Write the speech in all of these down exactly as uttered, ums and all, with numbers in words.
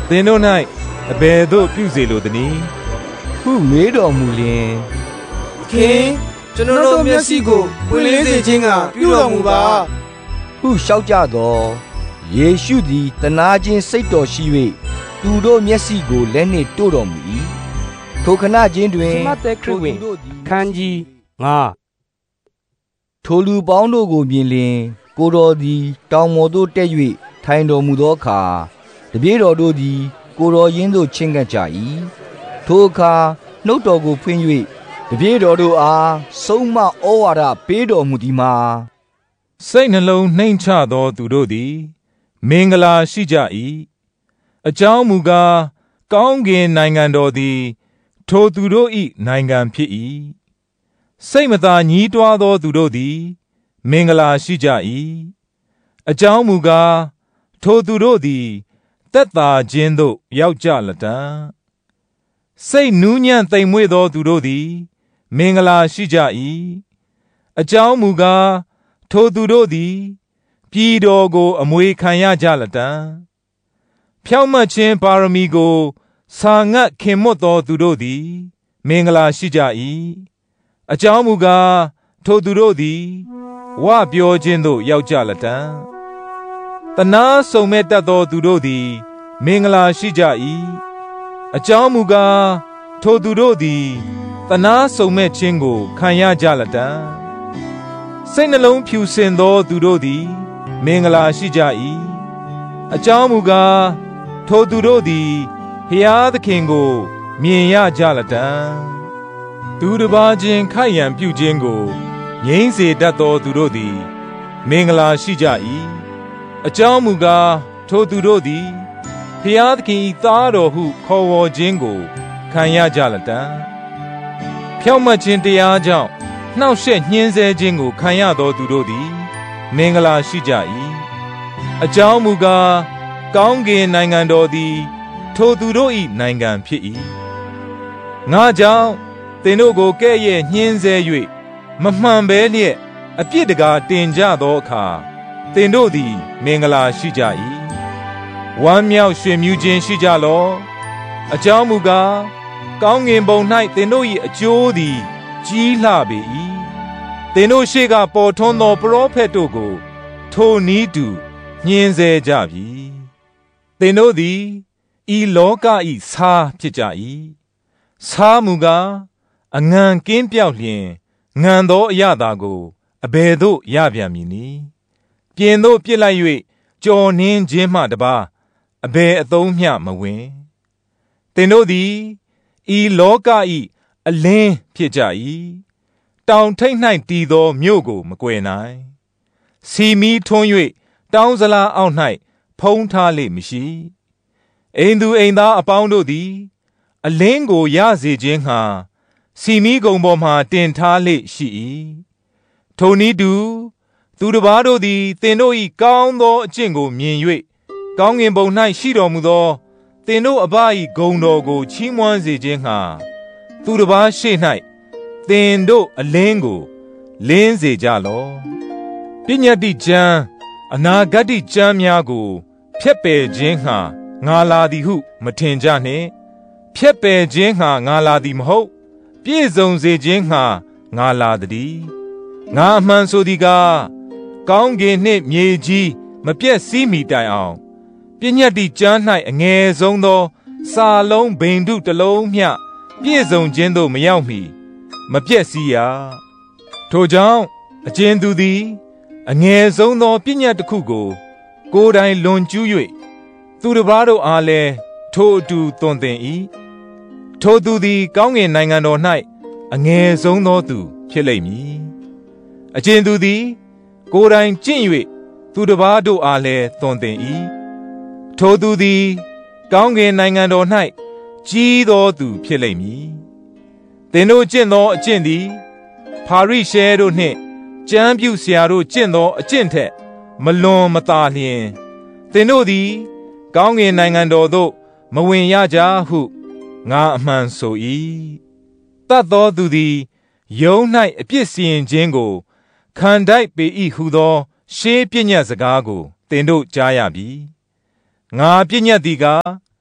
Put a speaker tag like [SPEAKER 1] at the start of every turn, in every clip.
[SPEAKER 1] သင်တို့၌အဘယ်သို့ပြုစေလိုသနည်း
[SPEAKER 2] ဟုမေးတော်မူလျင်
[SPEAKER 3] ခင်ကျွန်တော်တို့မျက်စိကိုပွင့်လင်းစေခြင်းကပြုတော်မူပါ
[SPEAKER 2] ဟုလျှောက်ကြသောယေရှုသည်တနာခြင်းစိတ်တော်ရှိ၍သူတို့မျက်စိကိုလက်နှင့်တို့တော်မူ၏ထိုခဏချင်းတွင်
[SPEAKER 4] ထိုသူတို့သည်ခန်းကြီးငါ
[SPEAKER 2] ထိုလူပေါင်းတို့ကိုမြင်လျင်ကိုတော်သည်တောင်ပေါ်သို့တက်၍ထိုင်တော်မူသောအခါတပည့်တော်တို့သည်ကိုတော်ရင်းသို့ချဉ်ကပ်ကြ၏ထိုအခါနှုတ်တော်ကိုဖွင့်၍တပည့်တော်တို့အားဆုံးမဩဝါဒပေးတော်မူသည်မှာ
[SPEAKER 1] စိတ်နှလုံးနှိမ်ချသောသူတို့သည်မင်္ဂလာရှိကြ၏အကြောင်းမူကားကောင်းကင်နိုင်ငံတော်သည်ထိုသူတို့၏နိုင်ငံဖြစ်၏စိတ်မသာညှိတွားသောသူတို့သည်မင်္ဂလာရှိကြ၏အကြောင်းမူကားထိုသူတို့သည်သက်သာခြင်းသို့ရောက်ကြလတံ့စိတ်နူးညံ့သိမ်မွေ့သောသူတို့သည်မင်္ဂလာရှိကြ၏အကြောင်းမူကားထိုသူတို့သည်ပြည်တော်ကိုအမွေခံရကြလတံ့ဖြောင့်မတ်ခြင်းပါရမီကိုစာငတ်ခင်မွတ်သောသူတို့သည်မင်္ဂလာရှိကြ၏အကြောင်းမူကားထိုသူတို့သည်ဝပြောခြင်းသို့ရောက်ကြလတံ့တနာစုံမဲ့တတ်သောသူတို့သည်မင်္ဂလာရှိကြ၏အကြောင်းမူကားထိုသူတို့သည်တနာစုံမဲ့ခြင်းကိုခံရကြလတံ့စိတ်နှလုံးဖြူစင်သောသူတို့သည်မင်္ဂလာရှိကြ၏အကြောင်းမူကားထိုသူတို့သည်ဘုရားသခင်ကိုမြင်ရကြလတံ့သူတစ်ပါးချင်းခိုက်ရန်ပြုခြင်းကိုငြိမ်းစေတတ်သောသူတို့သည်မင်္ဂလာရှိကြ၏အကြောင်းမူကားထိုသူတို့သည်ဘုရားသခင်၏သားတော်ဟုခေါ်ဝေါ်ခြင်းကိုခံရကြလတံ့ဖြောင့်မတ်ခြင်းတရားကြောင့်နှောက်ယှက်ညှင်းဆဲခြင်းကိုခံရသောသူတို့သည်မင်္ဂလာရှိကြ၏အကြောင်းမူကားကောင်းကင်နိုင်ငံတော်သည်ထိုသူတို့၏နိုင်ငံဖြစ်၏ငါကြောင့်သင်တို့ကိုကဲ့ရဲ့ညှင်းဆဲ၍မမှန်ဘဲလျက်အပြစ်တကားတင်ကြသောအခါသင်တို့သည်မင်္ဂလာရှိကြ၏ဝမ်းမြောက်ရွှင်မြူးခြင်းရှိကြလော့အကြောင်းမူကားကောင်းကင်ဘုံ၌သင်တို့၏အကျိုးသည်ကြီးလှပေ၏သင်တို့ရှေ့ကပေါ်ထွန်းသောပရောဖက်တို့ကိုထိုနည်းတူညှင်းဆဲကြပြီသင်တို့သည်ဤလောက၏ဆားဖြစ်ကြ၏ဆားမူကားအငန်ကင်းပြောက်လျင်ငန်သောအရသာကိုအဘယ်သို့ရပြန်မည်နည်းပြင်သို့ပြစ်လိုက်၍ကြော်နှင်းခြင်းမှတပါအဘယ်အသုံးမျှမဝင်သင်တို့သည်ဤလောက၏အလင်းဖြစ်ကြ၏တောင်ထိပ်၌တည်သောမြို့ကိုမကွယ်နိုင်စီမီထွန်း၍တောင်းစလားအောက်၌ဖုံးထားလေမရှိအိမ်သူအိမ်သားအပေါင်းတို့သည်အလင်းကိုရစေခြင်းငှာစီမီကုံပေါ်မှတင်ထားလေရှိ၏ထိုနည်းတူသူတစ်ပါးတို့သည်သင်တို့၏ကောင်းသောအကျင့်ကိုမြင်၍ကောင်းကင်ဘုံ၌ရှိတော်မူသောသင်တို့အဘ၏ဂုဏ်တော်ကိုချီးမွမ်းစေခြင်းငှာသူတစ်ပါးရှေ့၌သင်တို့အလင်းကိုလင်းစေကြလော့ပညတ္တိကျမ်းအနာဂတ်ကျမ်းများကိုဖျက်ပယ်ခြင်းငှာငါလာသည်ဟုမထင်ကြနှင့်ဖျက်ပယ်ခြင်းငှာငါလာသည်မဟုတ်ပြည့်စုံစေခြင်းငှာငါလာသည်ငါအမှန်ဆိုသည်ကားကောင်းကင်နှင့်မြေကြီးမပြည့်စည်မီတိုင်အောင်ပညတ္တိကျမ်း၌အငယ်ဆုံးသောစာလုံးဘိန္ဓုတစ်လုံးမျှပြည့်စုံခြင်းသို့မရောက်မီမပြည့်စည်ရထိုကြောင့်အကျဉ်သူသည်အငယ်ဆုံးသောပညတ်တစ်ခုကိုကိုယ်တိုင်လွန်ကျူး၍သူတစ်ပါးတို့အားလည်းထိုအတူသွန်သင်၏ထိုသူသည်ကောင်းကင်နိုင်ငံတော်၌အငယ်ဆုံးသောသူဖြစ်လိမ့်မည်အကျဉ်သူသည်ကိုယ်တိုင်ကျင့်၍သူတစ်ပါးတို့အားလည်းသွန်သင်၏ထိုသူသည်ကောင်းကင်နိုင်ငံတော်၌ကြီးသောသူဖြစ်လိမ့်မည်သင်တို့ကျင့်သောအကျင့်သည်ဖာရိရှဲတို့နှင့်ကျမ်းပြုဆရာတို့ကျင့်သောအကျင့်ထက်မလွန်မသာလျင်သင်တို့သည်ကောင်းကင်နိုင်ငံတော်သို့မဝင်ရကြဟုငါအမှန်ဆို၏တတ်သောသူသည်ယုံ၌အပြစ်စီရင်ခြင်းကိုခံတိုက်ပေ၏ဟုသောရှေးပညတ်စကားကိုသင်တို့ကြားရပြီငါပညတ်သည်ကား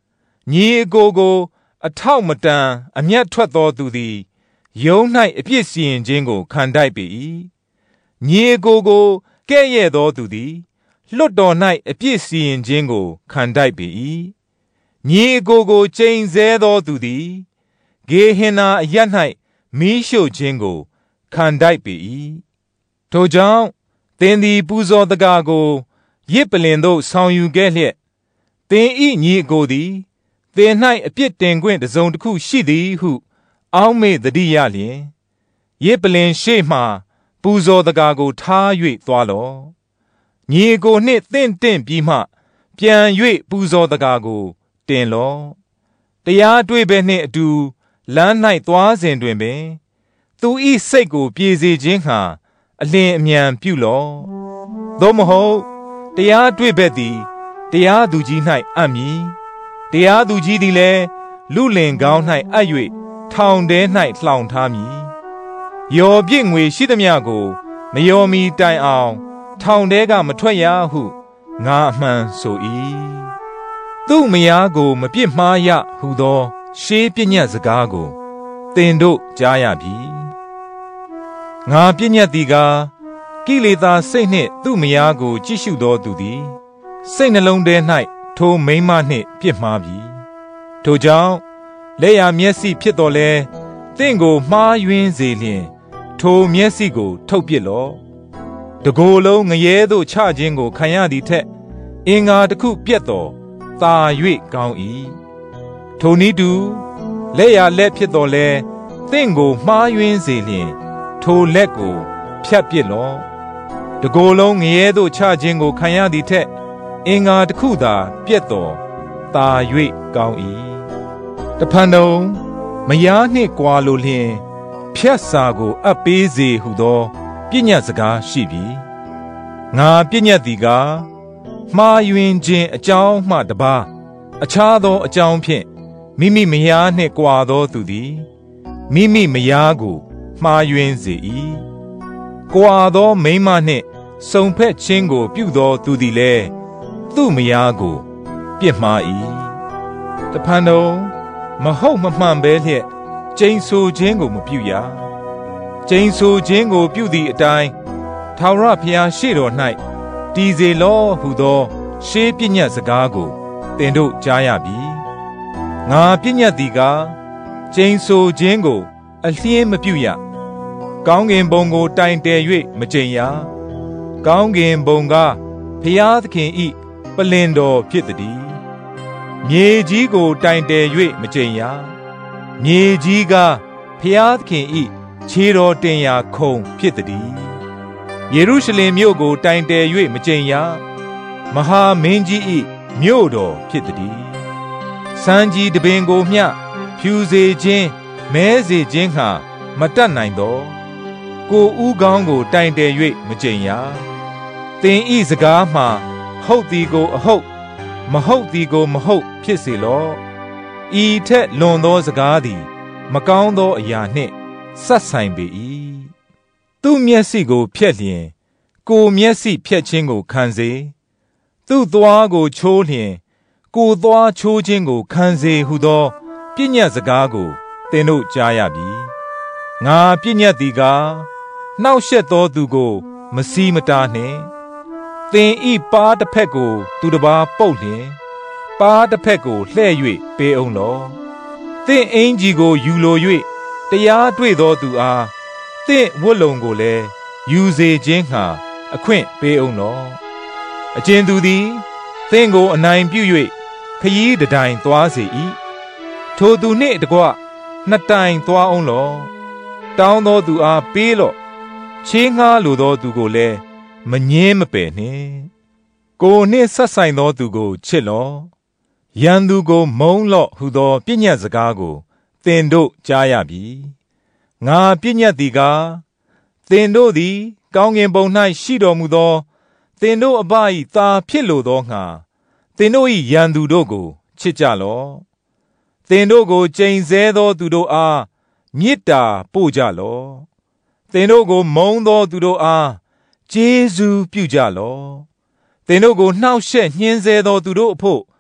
[SPEAKER 1] ညီအကိုကိုအထောက်မတန်အမျက်ထွက်သောသူသည်ယုံ၌အပြစ်စီရင်ခြင်းကိုခံတိုက်ပေ၏ညီအကိုကိုကဲ့ရဲ့သောသူသည်လွတ်တော်၌အပြစ်စီရင်ခြင်းကိုခံတိုက်ပေ၏ညီအကိုကိုကျိန်ဆဲသောသူသည်ဂေဟင်နာအရပ်၌မီးရှို့ခြင်းကိုခံတိုက်ပေ၏ထိုကြောင့်သင်သည်ပူဇော်တကားကိုရစ်ပလင်သို့ဆောင်ယူခဲ့လျက်သင်၏ညီအကိုသည်သင်၌အပြစ်တင်ခွင့်တစ်စုံတစ်ခုရှိသည်ဟုအောက်မေ့သတိရလျင်ရစ်ပလင်ရှေ့မှပူဇော်တကားကိုထား၍သွားလော့ညီအကိုနှင့်သင့်တင့်ပြီးမှပြန်၍ပူဇော်တကားကိုတင်လော့တရားတွေ့ဘဲနှင့်အတူလမ်း၌သွားစဉ်တွင်ပင်သူ၏စိတ်ကိုပြေစေခြင်းဟာအလင်းအမြန်ပြုလော့သို့မဟုတ်တရားတွေ့ဘက်သည်တရားသူကြီး၌အပ်မည်တရားသူကြီးသည်လည်းလူလင်ကောင်း၌အပ်၍ထောင်ထဲ၌လှောင်ထားမည်ယော်ပြည့်ငွေရှိသမျှကိုမယော်မီတိုင်အောင်ထောင်ထဲကမထွက်ရဟုငါအမှန်ဆို၏သူ့မယားကိုမပြစ်မှားရဟုသောရှေးပညတ်စကားကိုသင်တို့ကြားရပြီငါပညတ်သည်ကားကိလေသာစိတ်နှင့်သူ့မယားကိုကြည့်ရှုသောသူသည်စိတ်နှလုံးထဲ၌ထိုမိန်းမနှင့်ပြစ်မှားပြီထိုကြောင့်လက်ရမျက်စိဖြစ်တော်လဲသင်ကိုမှားယွင်းစေလျင်ထိုမျက်စိကိုထုတ်ပစ်လော့တကိုယ်လုံးငရဲသို့ချခြင်းကိုခံရသည်ထက်အင်္ဂါတစ်ခုပြတ်တော်သာ၍ကောင်း၏ထိုနည်းတူလက်ရလက်ဖြစ်တော်လဲသင်ကိုမှားယွင်းစေလျင်ထိုလက်ကိုဖြတ်ပစ်လော့တကိုယ်လုံးငရဲသို့ချခြင်းကိုခံရသည်ထက်အင်္ဂါတစ်ခုသာပြတ်တော်သာ၍ကောင်း၏တဖန်တုံမယားနှင့်ကွာလိုလျင်ဖြတ်စာကိုအပ်ပေးစေဟုသောပညတ်စကားရှိပြီငါပညတ်သည်ကားမှားယွင်းခြင်းအကြောင်းမှတပါးအခြားသောအကြောင်းဖြင့်မိမိမယားနှင့်ကွာသောသူသည်မိမိမယားကိုမှားယွင်းစေ၏ကွာသောမိန်းမနှင့်စုံဖက်ခြင်းကိုပြုသောသူသည်လည်းသူ့မယားကိုပြစ်မှား၏တဖန်တုံမဟုတ်မမှန်ပဲလျက်ကျိန်ဆိုခြင်းကိုမပြုရကျိန်ဆိုခြင်းကိုပြုသည့်အတိုင်းထာဝရဘုရားရှေ့တော်၌တည်စေလောဟုသောရှေးပညတ်စကားကိုသင်တို့ကြားရပြီငါပညတ်သည်ကားကျိန်ဆိုခြင်းကိုအလျင်းမပြုရကောင်းကင်ဘုံကိုတိုင်တယ်၍မကျိန်ရကောင်းကင်ဘုံကဘုရားသခင်ဤပလင်တော်ဖြစ်သည်မြေကြီးကိုတိုင်တယ်၍မကျိန်ရမြေကြီးကဘုရားသခင်ဤခြေတော်တင်ရာခုံဖြစ်သည်ယေရုရှလင်မြို့ကိုတိုင်တယ်၍မကျိန်ရမဟာမင်းကြီးဤမြို့တော်ဖြစ်သည်စံကြီးတပင်ကိုမျှဖြူစေခြင်းမဲစေခြင်းဟာမတတ်နိုင်တော့ကိုဥကောင်းကိုတိုင်တယ်၍မကျိန်ရသင်ဤစကားမှာဟုတ်သည်ကိုအဟုတ်မဟုတ်သည်ကိုမဟုတ်ဖြစ်စေလော့ဤထက်လွန်သောစကားသည်မကောင်းသောအရာနှင့်ဆက်ဆိုင်ပေ၏သူ့မျက်စိကိုဖျက်လျင်ကိုမျက်စိဖျက်ခြင်းကိုခံစေသူ့သွားကိုချိုးလျင်ကိုသွားချိုးခြင်းကိုခံစေဟုသောပညတ်စကားကိုသင်တို့ကြားရပြီငါပညတ်သည်ကားနှောက်ယှက်သောသူကိုမစီးမတားနှင့်သင်ဤပါးတစ်ဖက်ကိုသူတစ်ပါးပုတ်လျင်ပါးတစ်ဖက်ကိုလှဲ့၍ပေးအောင်လောသင်အင်ကြီးကိုယူလို၍တရားတွေ့သောသူအားသင်ဝတ်လုံကိုလည်းယူစေခြင်းဟာအခွင့်ပေးအောင်လောအကျဉ်သူသည်သင်ကိုအနိုင်ပြု၍ခရီးတတိုင်သွားစေ၏ထိုသူနှင့်တကွနှစ်တိုင်သွားအောင်လောတောင်းသောသူအားပေးလော့ချေးငှားလိုသောသူကိုလည်းမငင်းမပယ်နှင့်ကိုနှင့်ဆက်ဆိုင်သောသူကိုချစ်လော့ရန်သူကိုမုန်းလော့ဟုသောပညတ်စကားကိုသင်တို့ကြားရပြီငါပညတ်သည်ကားသင်တို့သည်ကောင်းကင်ဘုံ၌ရှိတော်မူသောသင်တို့အဘ၏သားဖြစ်လိုသောငှာသင်တို့၏ရန်သူတို့ကိုချစ်ကြလော့သင်တို့ကိုကျိန်ဆဲသောသူတို့အားမေတ္တာပို့ကြလော့သင်တို့ကိုမုန်းသောသူတို့အားကျေးဇူးပြုကြလော့သင်တို့ကိုနှောက်ယှက်ညှင်းဆဲသောသူတို့အဖို့ဖ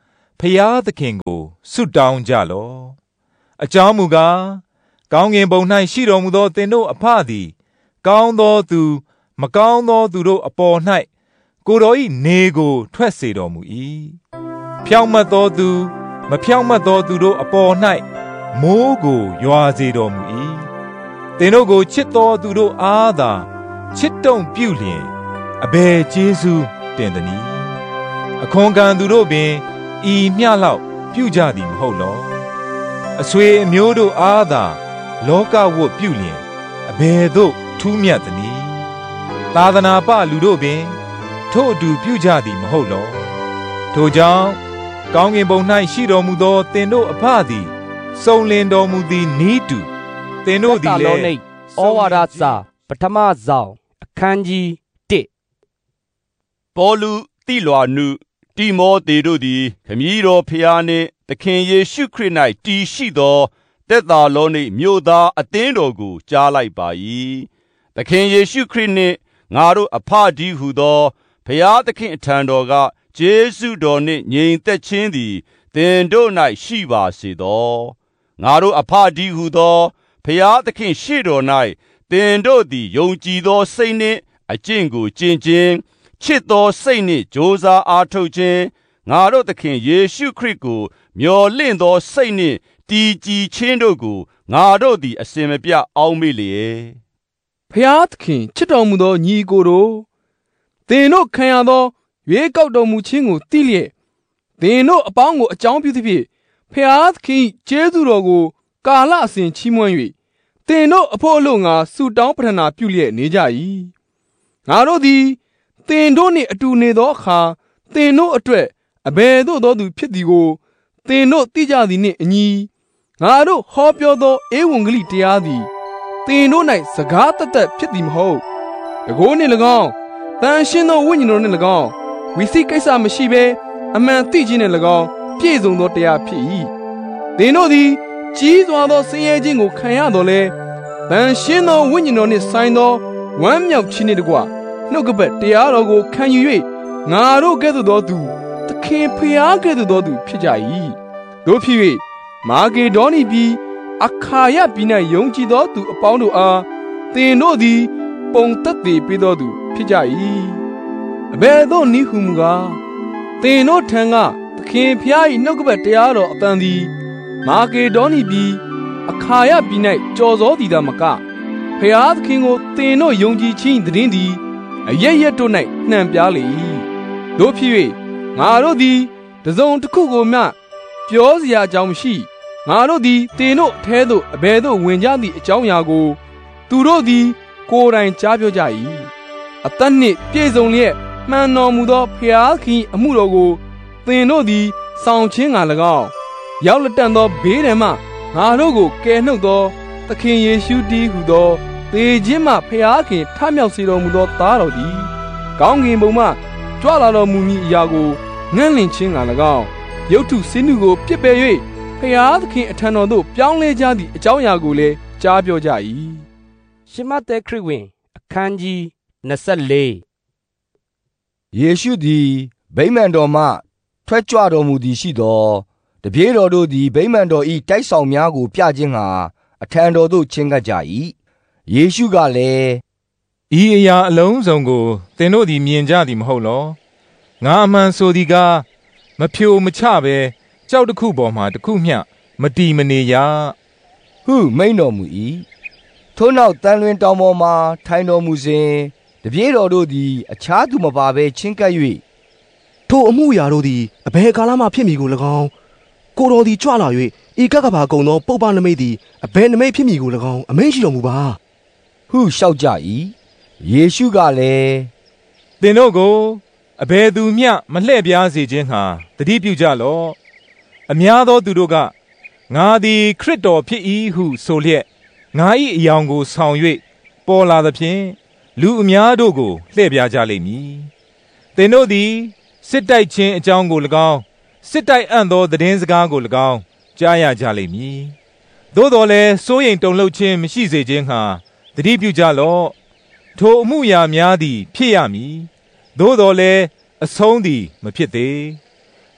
[SPEAKER 1] ဖျားသခင်ကိုဆုတောင်းကြလော့အကြောင်းမူကားကောင်းကင်ဘုံ၌ရှိတော်မူသောသင်တို့အဖသည်ကောင်းသောသူမကောင်းသောသူတို့အပေါ်၌ကိုယ်တော်၏နေကိုထွက်စေတော်မူ၏ဖြောင့်မတ်သောသူမဖြောင့်မတ်သောသူတို့အပေါ်၌မိုးကိုရွာစေတော်မူ၏သင်တို့ကိုချစ်သောသူတို့အားသာချစ်တုံပြုလျင်အဘယ်ကျေးဇူးတင်သနည်းအခွန်ခံသူတို့ပင်ဤမျှလောက်ပြုကြသည်မဟုတ်လောအဆွေအမျိုးတို့အားသာလောကဝတ်ပြုလျင်အဘယ်သို့ထူးမြတ်သနည်းသာသနာပလူတို့ပင်ထို့အတူပြုကြသည်မဟုတ်လောထိုကြောင့်ကောင်းကင်ဘုံ၌ရှိတော်မူသောသင်တို့အဖသည်စုံလင်တော်မူသည်နီးတူသင်တို့သည်လည်း
[SPEAKER 4] ဩဝါဒစာပထမဆောင်အခန်းကြီးတစ်
[SPEAKER 5] ပေါလုတိလွာနုတိမောသေတို့သည်ခမည်းတော်ဖျားနှင့်သခင်ယေရှုခရစ်၌တည်ရှိသောသက်သာလောနိမြို့သားအသင်းတော်ကိုကြားလိုက်ပါ၏သခင်ယေရှုခရစ်နှင့်ငါတို့အဖဒီဟုသောဖျားသခင်အထံတော်ကကျေးဇူးတော်နှင့်ငြိမ်သက်ခြင်းသည်သင်တို့၌ရှိပါစေသောငါတို့အဖဒီဟုသောဖျားသခင်ရှေ့တော်၌သင်တို့သည်ယုံကြည်သောစိတ်နှင့်အကျင့်ကိုကျင့်ခြင်းချစ်သောစိတ်နှင့်ကြိုးစားအားထုတ်ခြင်းငါတို့သခင်ယေရှုခရစ်ကိုမျှော်လင့်သောစိတ်နှင့်တည်ကြည်ခြင်းတို့ကိုငါတို့သည်အစဉ်မပြတ်အောက်မေ့လျက်
[SPEAKER 6] ဖျားသခင်ချစ်တော်မူသောညီကိုတို့သင်တို့ခံရသောရွေးကောက်တော်မူခြင်းကိုသိလျက်သင်တို့အပေါင်းကိုအကြောင်းပြုသဖြင့်ဖျားသခင်ကျေးဇူးတော်ကိုကာလအစဉ်ချီးမွမ်း၍သင်တို့အဖို့အလို့ငါဆုတောင်းပတနာပြုလျက်နေကြ၏ငါတို့သည်သင်တို့နှင့်အတူနေသောအခါသင်တို့အတွက်အဘယ်သို့သောသူဖြစ်သည်ကိုသင်တို့သိကြသည်နှင့်အညီငါတို့ဟောပြောသောဧဝံဂေလိတရားသည်သင်တို့၌စကားတသက်ဖြစ်သည်မဟုတ်တကိုးနှင့်၎င်းတန်ရှင်းသောဝိညာဉ်တော်နှင့်၎င်းဝိသိကိစ္စမရှိဘဲအမှန်သိခြင်းနှင့်၎င်းပြည့်စုံသောတရားဖြစ်၏သင်တို့သည်ကြီးစွာသောဆင်းရဲခြင်းကိုခံရတော်လဲတန်ရှင်းသောဝိညာဉ်တော်နှင့်ဆိုင်သောဝမ်းမြောက်ခြင်းနှင့်တကွနှုတ်ကပတ်တရားတော်ကိုခံယူ၍ငါတို့ကဲ့သို့သောသူသခင်ဖျားကဲ့သို့သောသူဖြစ်ကြ၏တို့ဖြစ်၍မာဂေဒေါနိပြည်အခါယပြည်၌ယုံကြည်သောသူအပေါင်းတို့အားသင်တို့သည်ပုံသက်သေပေးသောသူဖြစ်ကြ၏အဘယ်သို့နည်းဟုမူကားသင်တို့ထံကသခင်ဖျား၏နှုတ်ကပတ်တရားတော်အတန်သည်မာဂေဒေါနိပြည်အခါယပြည်၌ကြော်စောသည်သာမကဖျားသခင်ကိုသင်တို့ယုံကြည်ခြင်းသတည်သည်အရရက်တို့၌နှံပြားလေ၏တို့ဖြစ်၍ငါတို့သည်တစုံတစ်ခုကိုမျှပြောစရာအကြောင်းမရှိငါတို့သည်သင်တို့အထဲသို့အဘယ်သို့ဝင်ကြသည့်အကြောင်းအရာကိုသူတို့သည်ကိုယ်တိုင်ကြားပြောကြ၏အသက်နှင့်ပြည့်စုံလျက်မှန်တော်မူသောဖျားခင်အမှုတော်ကိုသင်တို့သည်ဆောင်ခြင်းက၎င်းရောက်လက်တန်သောဘေးဒဏ်မှငါတို့ကိုကယ်နှုတ်သောသခင်ယေရှုတည်းဟူသောသေခြင်းမှဖျားခင်ထမြောက်စေတော်မူသောသားတော်သည်ကောင်းကင်ဘုံမှကြွလာတော်မူမည်အရာကိုငန့်လင့်ခြင်းက၎င်းရုပ်ထုစင်းနုကိုပြစ်ပယ်၍ဖျားသခင်အထံတော်သို့ပြောင်းလဲကြသည့်အကြောင်းအရာကိုလည်းကြားပြောကြ၏
[SPEAKER 4] ရှမဿဲခရစ်ဝင်အခန်းကြီးနှစ်ဆယ့်လေး
[SPEAKER 2] ယေရှုသည်ဗိမာန်တော်မှထွက်ကြွတော်မူသည်ရှိသောတပည့်တော်တို့သည်ဗိမာန်တော်၏တိုက်ဆောင်များကိုပြခြင်းဟာအထံတော်သို့ချဉ်ကပ်ကြ၏ယေရှုကလည်း
[SPEAKER 1] ဤအရာအလုံးစုံကိုသင်တို့သည်မြင်ကြသည်မဟုတ်လောငါအမှန်ဆိုသည်ကားမဖြိုမချဘဲကြောက်တစ်ခုပေါ်မှာတစ်ခုမျှမတီမနေရ
[SPEAKER 2] ဟုမိန့်တော်မူ၏ထို့နောက်တန်လွင်တောင်ပေါ်မှာထိုင်တော်မူစဉ်တပည့်တော်တို့သည်အခြားသူမပါဘဲချဉ်ကပ်၍
[SPEAKER 7] ထိုအမှုရာတို့သည်အဘယ်ကာလမှဖြစ်မည်ကို၎င်းကိုတော်သည်ကြွလာ၍ဤကကဘာကုံသောပုပ္ပနမိတ်သည်အဘယ်နမိတ်ဖြစ်မည်ကို၎င်းအမိန့်ရှိတော်မူပါ
[SPEAKER 2] ဟုလျှောက်ကြ၏ယေရှုကလည်း
[SPEAKER 1] သင်တို့ကိုအဘယ်သူမျှမလှည့်ပြားစေခြင်းဟာတတိပြုကြလော့အများသောသူတို့ကငါသည်ခရစ်တော်ဖြစ်၏ဟုဆိုလျက်ငါ၏အယောင်ကိုဆောင်၍ပေါ်လာသဖြင့်လူအများတို့ကိုလှည့်ပြားကြလိမ့်မည်သင်တို့သည်စစ်တိုက်ခြင်းအကြောင်းကို၎င်းစစ်တိုက်အံ့သောသတင်းစကားကို၎င်းကြားရကြလိမ့်မည်သို့တော်လည်းစိုးရိမ်တုန်လှုပ်ခြင်းမရှိစေခြင်းဟာတတိပြုကြလော့ထိုအမှုရာများသည်ဖြစ်ရမည်သို့တော်လည်းအဆုံးသည်မဖြစ်သေး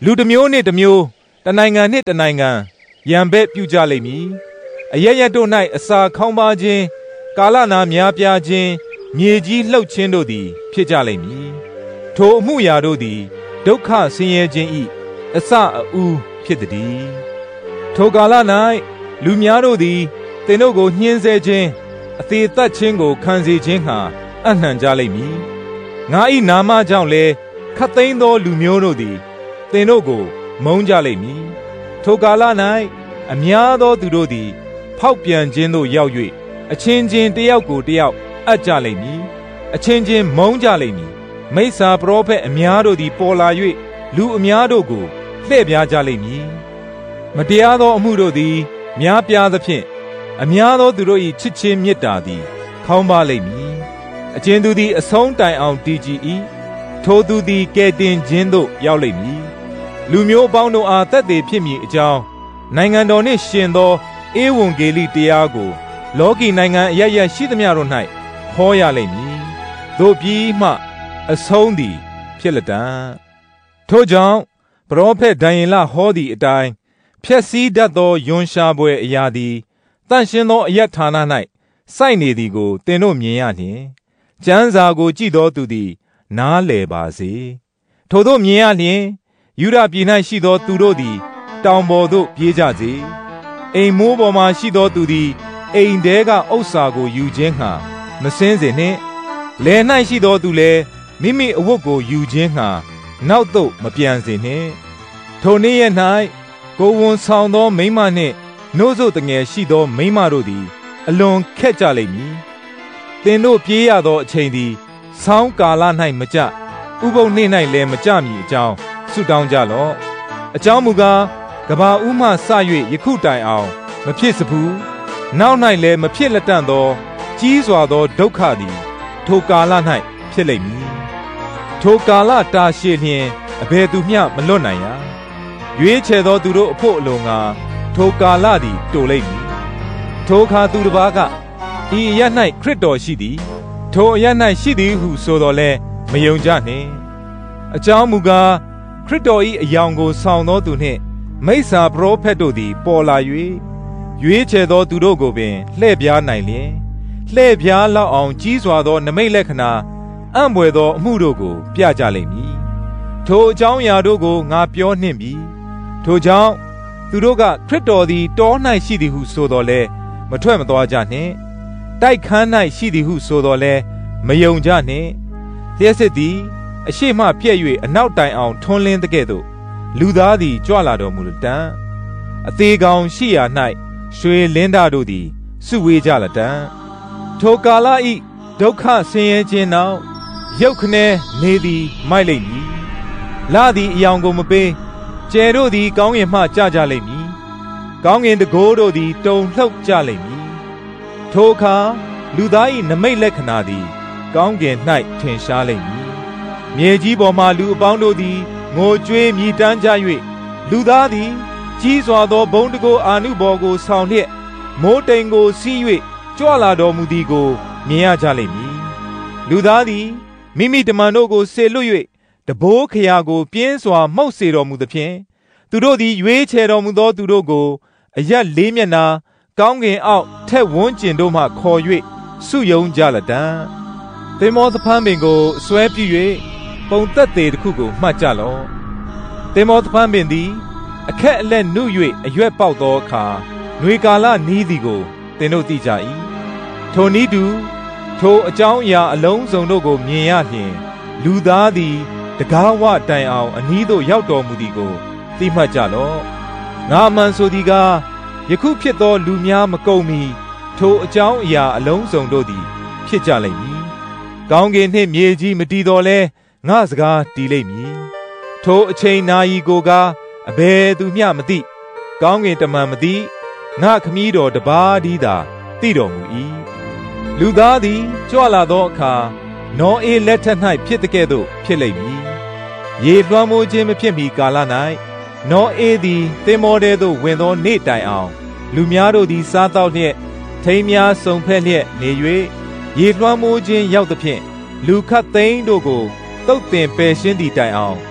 [SPEAKER 1] လူတစ်မျိုးနှင့်တစ်မျိုးတနိုင်ငံနှင့်တနိုင်ငံရန်ဘက်ပြုကြလိမ့်မည်အရရတို့၌အစာခေါင်းပါခြင်းကာလနာများပြားခြင်းမြေကြီးလှုပ်ခြင်းတို့သည်ဖြစ်ကြလိမ့်မည်ထိုအမှုရာတို့သည်ဒုက္ခဆင်းရဲခြင်း၏အစအဦးဖြစ်သည်ထိုကာလ၌လူများတို့သည်သင်တို့ကိုညှင်းဆဲခြင်းအသေးသက်ခြင်းကိုခံစေခြင်းဟာအနှံကြလိမ့်မည်ငါ၏နာမကြောင့်လည်းခတ်သိမ်းသောလူမျိုးတို့သည်သင်တို့ကိုမုန်းကြလိမ့်မည်ထိုကာလ၌အများသောသူတို့သည်ဖောက်ပြန်ခြင်းသို့ရောက်၍အချင်းချင်းတယောက်ကိုတယောက်အပ်ကြလိမ့်မည်အချင်းချင်းမုန်းကြလိမ့်မည်မိစ္ဆာပရောဖက်အများတို့သည်ပေါ်လာ၍လူအများတို့ကိုလှည့်ပြားကြလိမ့်မည်မတရားသောအမှုတို့သည်များပြားသဖြင့်အများသောသူတို့၏ချစ်ချင်းမေတ္တာသည်ခေါင်းပါလိမ့်မည်အကျဉ်သူသည်အဆုံးတိုင်အောင်တည်ကြည်၏ထိုသူသည်ကယ်တင်ခြင်းသို့ရောက်လိမ့်မည်လူမျိုးအပေါင်းတို့အားသက်သေဖြစ်မည်အကြောင်းနိုင်ငံတော်နှင့်ရှင်သောဧဝံဂေလိတရားကိုလောကီနိုင်ငံအရပ်ရပ်ရှိသမျှတို့၌ဟောရလိမ့်မည်တို့ပြီးမှအဆုံးသည်ဖြစ်လက်တံထို့ကြောင့်ပရောဖက်ဒံယေလဟောသည့်အတိုင်းဖြက်စီးတတ်သောယွန်ရှာပွဲအရာသည်တန့်ရှင်းသောအယက်ဌာန၌စိုက်နေသည်ကိုသင်တို့မြင်ရလျှင်ကျမ်းစာကိုကြည့်သောသူသည်နားလည်ပါစေထို့သောမြင်ရလျှင်ယူဒပြည်၌ရှိသောသူတို့သည်တောင်ပေါ်သို့ပြေးကြစေအိမ်မိုးပေါ်မှရှိသောသူသည်အိမ်ထဲကဥစ္စာကိုယူခြင်းဟာမစင်းစေနှင့်လယ်၌ရှိသောသူလည်းမိမိအဝတ်ကိုယူခြင်းဟာနောက်သို့မပြန်စေနှင့်ထိုနေ့ရက်၌ကိုယ်ဝန်ဆောင်သောမိန်းမနှင့်နို့စို့တငယ်ရှိသောမိန်းမတို့သည်အလွန်ခက်ကြလိမ့်မည်သင်တို့ပြေးရသောအချိန်သည်ဆောင်းကာလ၌မကြဥပုသ်နေ့၌လည်းမကြမည်အကြောင်းဆုတောင်းကြလော့အကြောင်းမူကားကဘာဦးမှစ၍ယခုတိုင်အောင်မဖြစ်စဘူးနောက်၌လည်းမဖြစ်လက်တန့်သောကြီးစွာသောဒုက္ခသည်ထိုကာလ၌ဖြစ်လိမ့်မည်ထိုကာလတာရှည်လျင်အဘယ်သူမျှမလွတ်နိုင်ရာရွေးချယ်သောသူတို့အဖို့အလိုငါထိုကာလသည်တိုလိမ့်မည်ထိုအခါသူတစ်ပါးကဤအရပ်၌ခရစ်တော်ရှိသည်ထိုအရပ်၌ရှိသည်ဟုဆိုတော်လဲမယုံကြနှင့်အကြောင်းမူကားခရစ်တော်၏အယောင်ကိုဆောင်သောသူနှင့်မိစ္ဆာပရောဖက်တို့သည်ပေါ်လာ၍ရွေးချယ်သောသူတို့ကိုပင်လှည့်ပြားနိုင်လျင်လှည့်ပြားလောက်အောင်ကြီးစွာသောနမိတ်လက္ခဏာအံ့ဘွယ်သောအမှုတို့ကိုပြကြလိမ့်မည်ထိုအကြောင်းအရာတို့ကိုငါပြောနှင့်ပြီထိုကြောင့်သူတို့ကခရစ်တော်သည်တော၌ရှိသည်ဟုဆိုတော်လဲမထွက်မသွားကြနှင့်တိုက်ခန်း၌ရှိသည်ဟုဆိုတော်လဲမယုံကြနှင့်လျှက်စစ်သည်အရှိမှပြည့်၍အနောက်တိုင်အောင်ထွန်းလင်းတဲ့ကဲ့သို့လူသားသည်ကြွလာတော်မူလတံအသေးကောင်ရှိရာ၌ရွှေလင်းသားတို့သည်စုဝေးကြလတံထိုကာလဤဒုက္ခဆင်းရဲခြင်းနောက်ရုပ်ခနဲနေသည်မိုက်လိမ့်မည်လသည်အယောင်ကိုမပေးကျယ်တို့သည်ကောင်းကင်မှကျကြလိမ့်မည်ကောင်းကင်တကိုးတို့သည်တုန်လှုပ်ကြလိမ့်မည်ထိုအခါလူသား၏နမိတ်လက္ခဏာသည်ကောင်းကင်၌ထင်ရှားလိမ့်မည်မြေကြီးပေါ်မှလူအပေါင်းတို့သည်ငိုကြွေးမြည်တမ်းကြ၍လူသားသည်ကြီးစွာသောဘုံတကိုအာနုဘော်ကိုဆောင်လျက်မိုးတိမ်ကိုစီး၍ကြွလာတော်မူသည်ကိုမြင်ရကြလိမ့်မည်လူသားသည်မိမိတမန်တို့ကိုဆေလွတ်၍တဘိုးခရာကိုပြင်းစွာမှုတ်စေတော်မူသဖြင့်သူတို့သည်ရွေးချယ်တော်မူသောသူတို့ကိုအရက်လေးမျက်နှာကောင်းကင်အောက်ထက်ဝန်းကျင်တို့မှခေါ်၍စုယုံကြလတံသင်္ဘောသဖန်းပင်ကိုဆွဲပြု၍ပုံသက်သေးတစ်ခုကိုမှတ်ကြလော့သင်္ဘောသဖန်းပင်သည်အခက်အလက်နု၍အရွက်ပေါက်သောအခါຫນွေကာလနီးသည်ကိုသင်တို့သိကြ၏ထိုနည်းတူထိုအကြောင်းအရာအလုံးစုံတို့ကိုမြင်ရလျှင်လူသားသည်တကားဝတိုင်အောင်အနီးသို့ရောက်တော်မူသည်ကိုသိမှတ်ကြလော့ငါမှန်ဆိုသည်ကားယခုဖြစ်သောလူများမကုန်မီထိုအကြောင်းအရာအလုံးစုံတို့သည်ဖြစ်ကြလိမ့်မည်ကောင်းကင်နှင့်မြေကြီးမတည်တော်လဲငါစကားတည်လိမ့်မည်ထိုအချိန်နာရီကိုကအဘယ်သူမျှမသိကောင်းကင်တမန်မသိငါခမည်းတော်တပါးတည်းသာသိတော်မူ၏လူသားသည်ကြွလာသောအခါနောအေလက်ထက်၌ဖြစ်တဲ့ကဲ့သို့ဖြစ်လိမ့်မည်ရေလွှမ်းမိုးခြင်းမဖြစ်မီကာလ၌နောအေသည်သင်္ဘောထဲသို့ဝင်သောနေ့တိုင်အောင်လူများတို့သည်စားသောက်လျက်ထိမ်းများစုံဖက်လျက်နေ၍ရေလွှမ်းမိုးခြင်းရောက်သဖြင့်လူခတ်သိမ်းတို့ကိုတုတ်တင်ပယ်ရှင်းသည့်တိုင်အောင်သ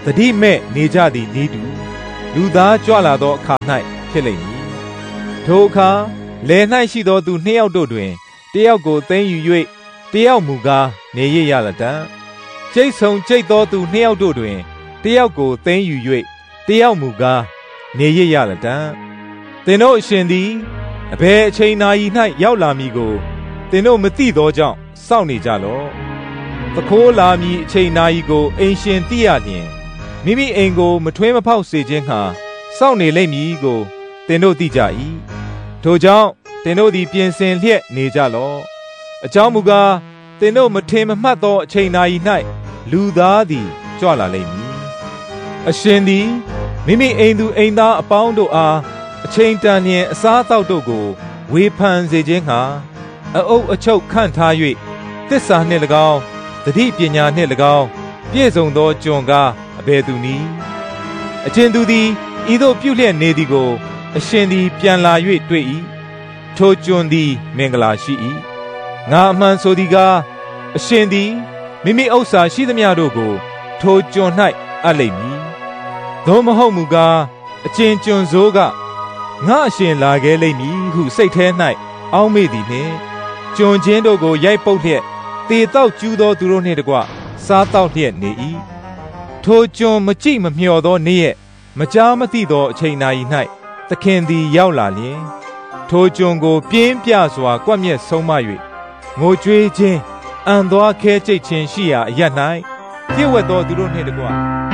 [SPEAKER 1] တိမဲ့နေကြသည်နည်းတူလူသားကြွလာသောအခါ၌ဖြစ်လိမ့်မည်ထိုအခါလယ်၌ရှိသောသူနှစ်ယောက်တို့တွင်တယောက်ကိုသိမ်းယူ၍တယောက်မူကားနေရရလတံကျိတ်ဆုံကျိတ်သောသူနှစ်ယောက်တို့တွင်တယောက်ကိုသိမ်းယူ၍တယောက်မူကားနေရရလတံသင်တို့အရှင်သည်အဘယ်အချိန်နာရီ၌ရောက်လာမည်ကိုသင်တို့မသိသောကြောင့်စောင့်နေကြလော့သခိုးလာမည်အချိန်နာရီကိုအိမ်ရှင်သိရလျင်မိမိအိမ်ကိုမထွေးမဖောက်စေခြင်းဟာစောင့်နေလိမ့်မည်ကိုသင်တို့သိကြ၏ထို့ကြောင့်သင်တို့သည်ပြင်ဆင်လျက်နေကြလော့အကြောင်းမူကားသင်တို့မထင်မမှတ်သောအချိန်နာရီ၌လူသားသည်ကြွလာလိမ့်မည်အရှင်သည်မိမိအိမ်သူအိမ်သားအပေါင်းတို့အားအချိန်တန်လျင်အစားအသောက်တို့ကိုဝေဖန်စေခြင်းဟာအအုပ်အချုပ်ခန့်ထား၍သစ္စာနှင့်၎င်းသတိပညာနှင့်၎င်းပြည့်စုံသောကျွန်ကားအဘယ်သူနည်းအချင်းသူသည်ဤသို့ပြုလျက်နေသည်ကိုအရှင်သည်ပြန်လာ၍တွေ့၏ထိုကျွန်သည်မင်္ဂလာရှိ၏ငါအမှန်ဆိုသည်ကားအရှင်သည်မိမိဥစ္စာရှိသမျှတို့ကိုထိုကျွန်၌အပ်လိမ့်မည်သို့မဟုတ်မူကားအချင်းကျွန်စိုးကငါအရှင်လာခဲ့လိမ့်မည်ဟုစိတ်ထဲ၌အောက်မေ့သည်နှင့်ကျွန်ချင်းတို့ကိုရိုက်ပုတ်လျက်တေတောက်ကျူးသောသူတို့နှင့်တကွစားတောက်လျက်နေ၏ထိုကျွန်မကြည့်မမျှော်သောနေ့ရက်မကြားမသိသောအချိန်နာရီ၌သခင်သည်ရောက်လာလျင်ထိုကျွန်ကိုပြင်းပြစွာကွပ်မျက်ဆုံးမ၍ငိုကြွေးခြင်းအံသွားခဲကြိတ်ခြင်းရှိရာအရပ်၌ပြည့်ဝတ်သောသူတို့နှင့်တကွ